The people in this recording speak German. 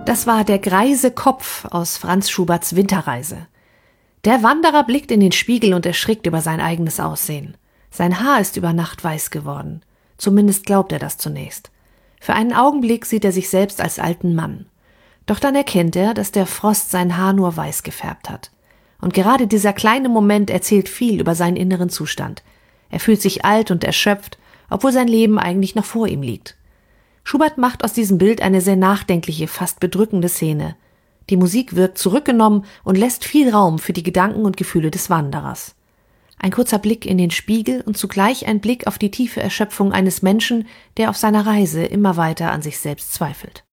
Das war der greise Kopf aus Franz Schuberts Winterreise. Der Wanderer blickt in den Spiegel und erschrickt über sein eigenes Aussehen. Sein Haar ist über Nacht weiß geworden. Zumindest glaubt er das zunächst. Für einen Augenblick sieht er sich selbst als alten Mann. Doch dann erkennt er, dass der Frost sein Haar nur weiß gefärbt hat. Und gerade dieser kleine Moment erzählt viel über seinen inneren Zustand. Er fühlt sich alt und erschöpft, obwohl sein Leben eigentlich noch vor ihm liegt. Schubert macht aus diesem Bild eine sehr nachdenkliche, fast bedrückende Szene. Die Musik wirkt zurückgenommen und lässt viel Raum für die Gedanken und Gefühle des Wanderers. Ein kurzer Blick in den Spiegel und zugleich ein Blick auf die tiefe Erschöpfung eines Menschen, der auf seiner Reise immer weiter an sich selbst zweifelt.